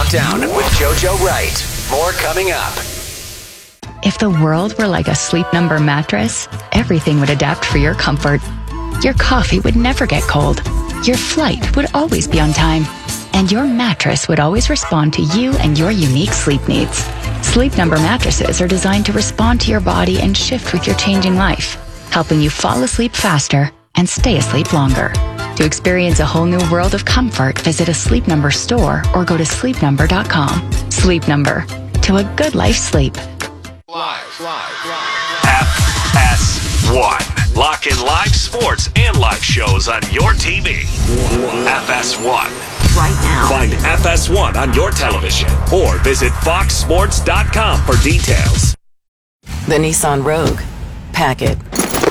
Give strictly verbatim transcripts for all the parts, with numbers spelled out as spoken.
Countdown with JoJo Wright. More coming up. If the world were like a Sleep Number mattress, everything would adapt for your comfort. Your coffee would never get cold. Your flight would always be on time. And your mattress would always respond to you and your unique sleep needs. Sleep Number mattresses are designed to respond to your body and shift with your changing life, helping you fall asleep faster and stay asleep longer. To experience a whole new world of comfort, visit a Sleep Number store or go to sleep number dot com. Sleep Number. To a good life sleep. Live, live, live. F S one. Lock in live sports and live shows on your T V. F S one. Right now. Find F S one on your television or visit fox sports dot com for details. The Nissan Rogue. Pack it.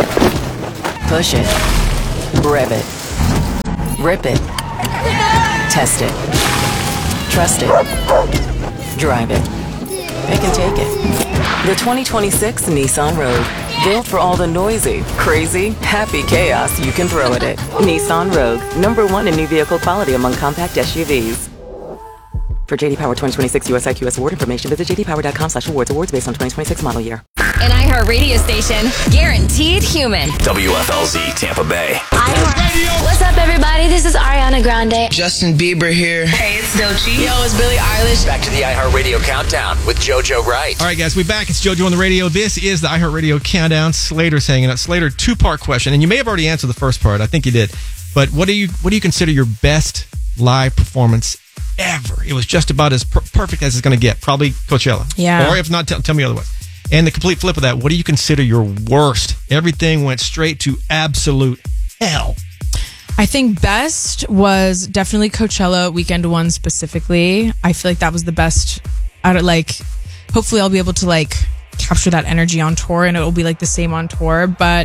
Push it. Rev it. Rip it. Test it. Trust it. Drive it. Pick and take it. The twenty twenty-six Nissan Rogue. Built for all the noisy, crazy, happy chaos you can throw at it. Nissan Rogue. Number one in new vehicle quality among compact S U Vs. For J D Power twenty twenty-six U S I Q S award information, visit j d power dot com slash awards. Awards based on twenty twenty-six model year. An iHeart radio station. Guaranteed human. W F L Z Tampa Bay. iHeart. What's up, everybody? This is Ariana Grande. Justin Bieber here. Hey, it's Doechii. Yo, it's Billie Eilish. Back to the iHeartRadio Countdown with JoJo Wright. All right, guys, we back. It's JoJo on the radio. This is the iHeartRadio Countdown. Slater's hanging out. Slater, two-part question, and you may have already answered the first part. I think you did. But what do you what do you consider your best live performance ever? It was just about as per- perfect as it's going to get. Probably Coachella. Yeah. Or if not, tell, tell me otherwise. And the complete flip of that, what do you consider your worst? Everything went straight to absolute hell. I think best was definitely Coachella weekend one specifically. I feel like that was the best. Out of like, hopefully I'll be able to like capture that energy on tour, and it will be like the same on tour. But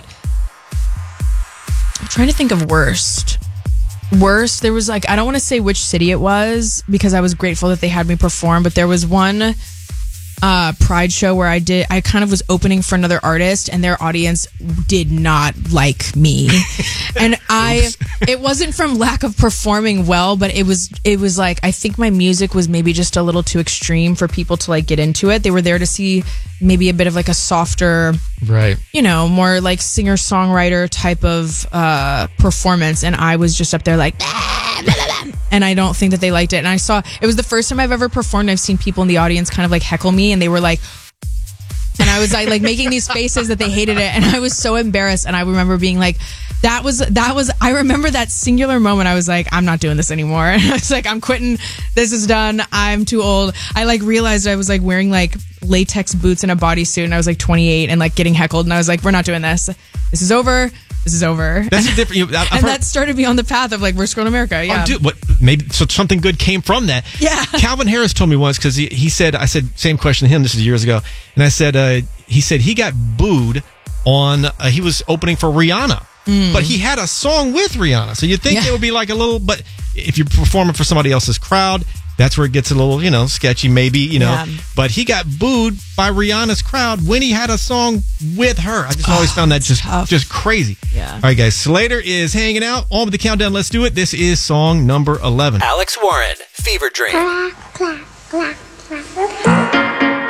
I'm trying to think of worst. Worst, there was like, I don't want to say which city it was because I was grateful that they had me perform, but there was one uh Pride show where I did I kind of was opening for another artist, and their audience did not like me. And I it wasn't from lack of performing well, but it was it was like I think my music was maybe just a little too extreme for people to like get into it. They were there to see maybe a bit of like a softer, right, you know, more like singer-songwriter type of uh performance, and I was just up there like blah, blah, blah, and I don't think that they liked it. And I saw it was the first time I've ever performed. I've seen people in the audience kind of like heckle me, and they were like, and I was like, like making these faces that they hated it, and I was so embarrassed. And I remember being like, that was that was I remember that singular moment. I was like, I'm not doing this anymore. And I was like, I'm quitting. This is done. I'm too old. I like realized I was like wearing like latex boots and a bodysuit, and I was like twenty-eight and like getting heckled, and I was like, we're not doing this. This is over. This is over. That's a different. You, I've and heard, that started me on the path of like, we're screwing America. Yeah. Oh, dude, what? Maybe so. Something good came from that. Yeah. Calvin Harris told me once because he, he said I said same question to him. This is years ago, and I said uh, he said he got booed on. Uh, he was opening for Rihanna, mm. but he had a song with Rihanna. So you'd think Yeah. it would be like a little. But if you're performing for somebody else's crowd, that's where it gets a little, you know, sketchy, maybe, you know. Yeah. But he got booed by Rihanna's crowd when he had a song with her. I just always Oh, found that just tough. just crazy. Yeah. All right, guys. Slater is hanging out. On with the countdown. Let's do it. This is song number eleven. Alex Warren, Fever Dream. Clap, clap, clap, clap.